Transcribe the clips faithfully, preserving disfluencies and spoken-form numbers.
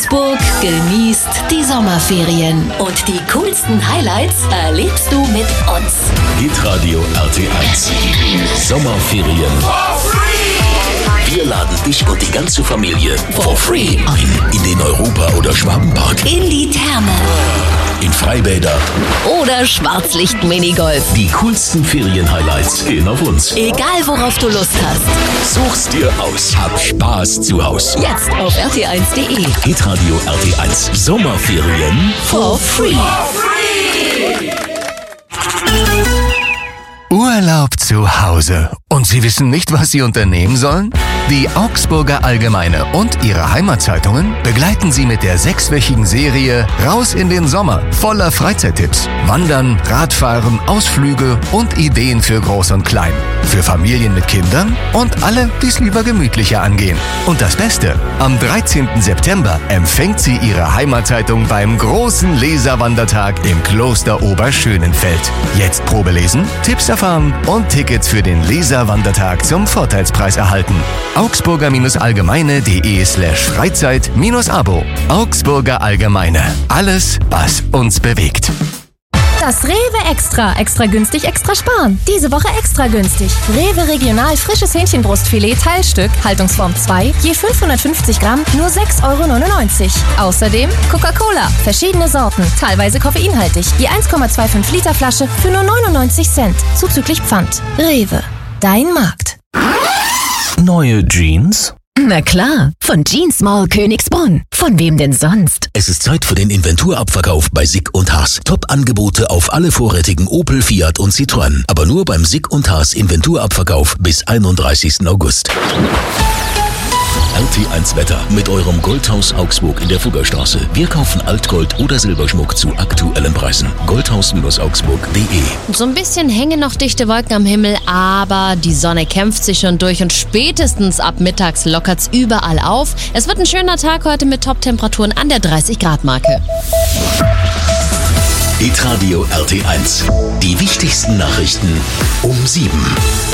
Augsburg genießt die Sommerferien und die coolsten Highlights erlebst du mit uns. Hitradio R T eins. Sommerferien. Wir laden dich und die ganze Familie for free ein in den Europa- oder Schwabenpark, In die Therme in Freibäder oder Schwarzlicht-Minigolf. Die coolsten Ferien-Highlights gehen auf uns. Egal worauf du Lust hast. Such's dir aus. Hab Spaß zu Haus. Jetzt auf r t eins punkt d e. Hitradio R T eins. Sommerferien For free. Urlaub zu Hause. Und Sie wissen nicht, was Sie unternehmen sollen? Die Augsburger Allgemeine und ihre Heimatzeitungen begleiten Sie mit der sechswöchigen Serie Raus in den Sommer voller Freizeittipps. Wandern, Radfahren, Ausflüge und Ideen für Groß und Klein. Für Familien mit Kindern und alle, die es lieber gemütlicher angehen. Und das Beste, am dreizehnten September empfängt sie Ihre Heimatzeitung beim großen Leserwandertag im Kloster Oberschönenfeld. Jetzt Probe lesen, Tipps erfahren und Tickets für den Leserwandertag zum Vorteilspreis erhalten. Augsburger-allgemeine.de slash Freizeit-Abo. Augsburger Allgemeine. Alles, was uns bewegt. Das Rewe Extra. Extra günstig, extra sparen. Diese Woche extra günstig. Rewe Regional frisches Hähnchenbrustfilet Teilstück, Haltungsform zwei, je fünfhundertfünfzig Gramm, nur sechs Euro neunundneunzig. Außerdem Coca-Cola, verschiedene Sorten, teilweise koffeinhaltig, je eins Komma fünfundzwanzig Liter Flasche für nur neunundneunzig Cent, zuzüglich Pfand. Rewe, dein Markt. Neue Jeans? Na klar, von Jeans Mall Königsbrunn. Von wem denn sonst? Es ist Zeit für den Inventurabverkauf bei Sick und Haas. Top-Angebote auf alle vorrätigen Opel, Fiat und Citroën. Aber nur beim Sick und Haas Inventurabverkauf bis einunddreißigsten August. R T eins Wetter mit eurem Goldhaus Augsburg in der Fuggerstraße. Wir kaufen Altgold oder Silberschmuck zu aktuellen Preisen. goldhaus Augsburg punkt d e. So ein bisschen hängen noch dichte Wolken am Himmel, aber die Sonne kämpft sich schon durch und spätestens ab mittags lockert's überall auf. Es wird ein schöner Tag heute mit Top-Temperaturen an der dreißig Grad Marke. Hitradio R T eins. Die wichtigsten Nachrichten um sieben.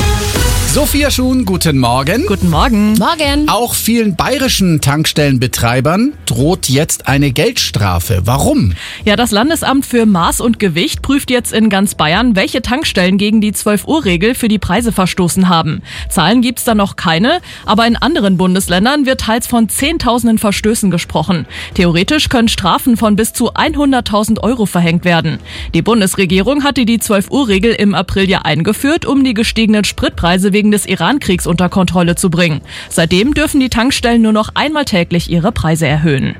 Sophia Schuhn, guten Morgen. Guten Morgen. Morgen. Auch vielen bayerischen Tankstellenbetreibern droht jetzt eine Geldstrafe. Warum? Ja, das Landesamt für Maß und Gewicht prüft jetzt in ganz Bayern, welche Tankstellen gegen die zwölf Uhr Regel für die Preise verstoßen haben. Zahlen gibt's da noch keine, aber in anderen Bundesländern wird teils von Zehntausenden Verstößen gesprochen. Theoretisch können Strafen von bis zu hunderttausend Euro verhängt werden. Die Bundesregierung hatte die zwölf Uhr Regel im April ja eingeführt, um die gestiegenen Spritpreise wegen des Irankriegs unter Kontrolle zu bringen. Seitdem dürfen die Tankstellen nur noch einmal täglich ihre Preise erhöhen.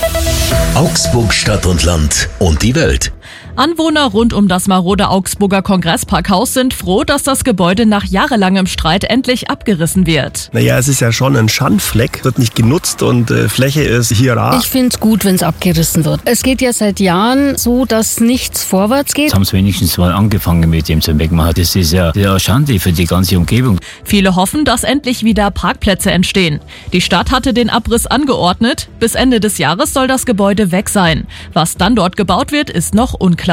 Augsburg Stadt und Land und die Welt. Anwohner rund um das marode Augsburger Kongressparkhaus sind froh, dass das Gebäude nach jahrelangem Streit endlich abgerissen wird. Naja, es ist ja schon ein Schandfleck, wird nicht genutzt und äh, Fläche ist hier rar. Ich finde es gut, wenn es abgerissen wird. Es geht ja seit Jahren so, dass nichts vorwärts geht. Jetzt haben sie wenigstens mal angefangen mit dem zu wegmachen. Das ist ja eine Schande für die ganze Umgebung. Viele hoffen, dass endlich wieder Parkplätze entstehen. Die Stadt hatte den Abriss angeordnet. Bis Ende des Jahres soll das Gebäude weg sein. Was dann dort gebaut wird, ist noch unklar.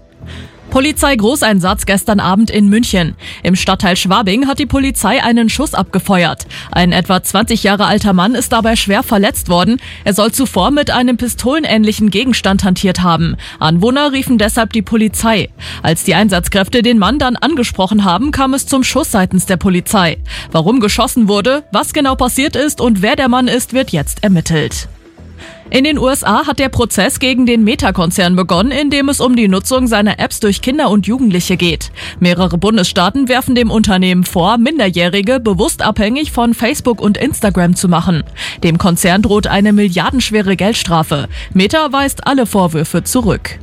Polizei-Großeinsatz gestern Abend in München. Im Stadtteil Schwabing hat die Polizei einen Schuss abgefeuert. Ein etwa zwanzig Jahre alter Mann ist dabei schwer verletzt worden. Er soll zuvor mit einem pistolenähnlichen Gegenstand hantiert haben. Anwohner riefen deshalb die Polizei. Als die Einsatzkräfte den Mann dann angesprochen haben, kam es zum Schuss seitens der Polizei. Warum geschossen wurde, was genau passiert ist und wer der Mann ist, wird jetzt ermittelt. In den U S A hat der Prozess gegen den Meta-Konzern begonnen, in dem es um die Nutzung seiner Apps durch Kinder und Jugendliche geht. Mehrere Bundesstaaten werfen dem Unternehmen vor, Minderjährige bewusst abhängig von Facebook und Instagram zu machen. Dem Konzern droht eine milliardenschwere Geldstrafe. Meta weist alle Vorwürfe zurück.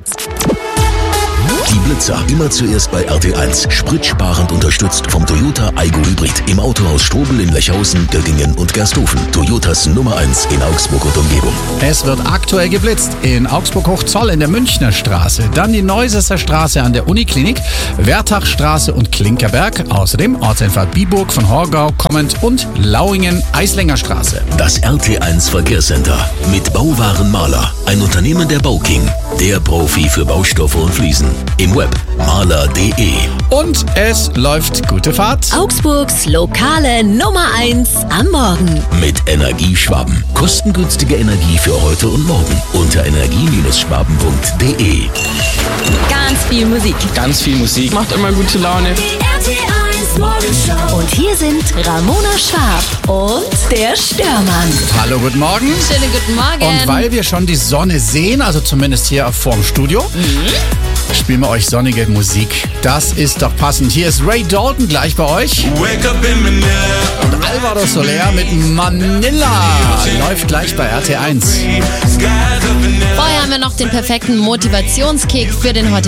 Die Blitzer, immer zuerst bei R T eins. Spritsparend unterstützt vom Toyota Aygo Hybrid. Im Autohaus Strobel in Lechhausen, Göttingen und Gersthofen. Toyotas Nummer eins in Augsburg und Umgebung. Es wird aktuell geblitzt in Augsburg-Hochzoll in der Münchner Straße, dann die Neusesser Straße an der Uniklinik, Wertachstraße und Klinkerberg, außerdem Ortseinfahrt Biburg von Horgau kommend und Lauingen-Eislinger Straße. Das R T eins Verkehrscenter mit Bauwaren Mahler, ein Unternehmen der Bauking der Profi für Baustoffe und Fliesen. Im Web maler punkt de. Und es läuft gute Fahrt. Augsburgs lokale Nummer eins am Morgen. Mit Energieschwaben. Kostengünstige Energie für heute und morgen. Unter energie schwaben punkt de. Ganz viel Musik. Ganz viel Musik. Macht immer gute Laune. Die R T eins Morgenshow. Und hier sind Ramona Schwab und der Störmann. Hallo, guten Morgen. Schönen guten Morgen. Und weil wir schon die Sonne sehen, also zumindest hier vorm Studio, mhm. spielen wir euch sonnige Musik. Das ist doch passend. Hier ist Ray Dalton gleich bei euch. Und Alvaro Soler mit Manila läuft gleich bei R T eins. Vorher haben wir noch den perfekten Motivationskick für den heutigen